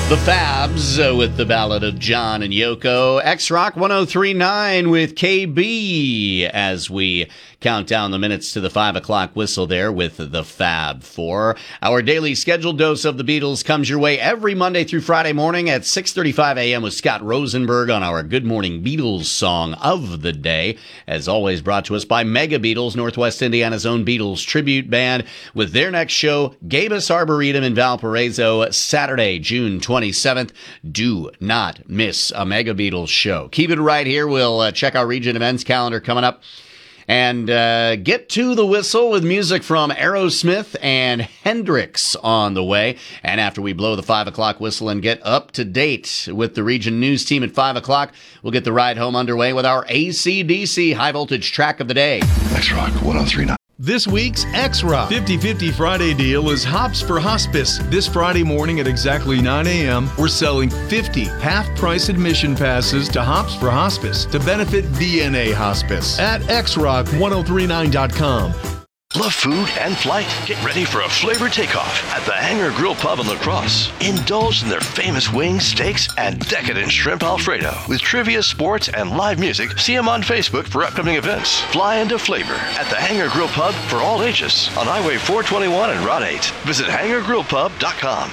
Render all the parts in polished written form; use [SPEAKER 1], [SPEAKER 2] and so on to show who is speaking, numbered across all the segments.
[SPEAKER 1] The Fabs with the Ballad of John and Yoko. X-Rock 103.9 with KB as we count down the minutes to the 5 o'clock whistle there with the Fab Four. Our daily scheduled dose of the Beatles comes your way every Monday through Friday morning at 6:35 a.m. with Scott Rosenberg on our Good Morning Beatles song of the day. As always, brought to us by Mega Beatles, Northwest Indiana's own Beatles tribute band, with their next show, Gabus Arboretum in Valparaiso, Saturday, June 27th. Do not miss a Mega Beatles show. Keep it right here. We'll check our region events calendar coming up and get to the whistle with music from Aerosmith and Hendrix on the way. And after we blow the 5 o'clock whistle and get up to date with the region news team at 5 o'clock, we'll get the ride home underway with our AC/DC high voltage track of the day.
[SPEAKER 2] X-Rock 103.9.
[SPEAKER 3] This week's X-Rock 50/50 Friday deal is Hops for Hospice. This Friday morning at exactly 9 a.m., we're selling 50 half-price admission passes to Hops for Hospice to benefit VNA Hospice at xrock1039.com.
[SPEAKER 2] Love food and flight? Get ready for a flavor takeoff at the Hangar Grill Pub in La Crosse. Indulge in their famous wings, steaks, and decadent shrimp Alfredo. With trivia, sports, and live music, see them on Facebook for upcoming events. Fly into flavor at the Hangar Grill Pub for all ages on Highway 421 and Route 8. Visit hangargrillpub.com.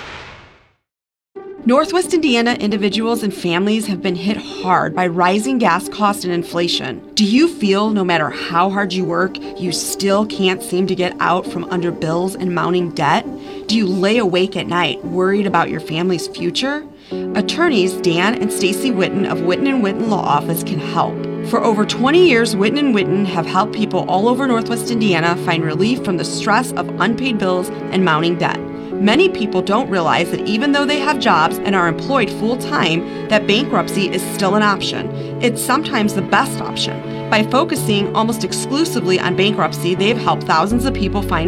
[SPEAKER 4] Northwest Indiana individuals and families have been hit hard by rising gas costs and inflation. Do you feel no matter how hard you work, you still can't seem to get out from under bills and mounting debt? Do you lay awake at night worried about your family's future? Attorneys Dan and Stacy Witten of Witten & Witten Law Office can help. For over 20 years, Witten & Witten have helped people all over Northwest Indiana find relief from the stress of unpaid bills and mounting debt. Many people don't realize that even though they have jobs and are employed full-time, that bankruptcy is still an option. It's sometimes the best option. By focusing almost exclusively on bankruptcy, they've helped thousands of people find